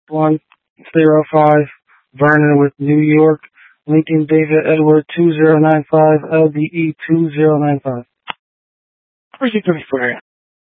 105 Vernon with New York. Lincoln David Edward 2095 LDE 2095. Where's he coming for?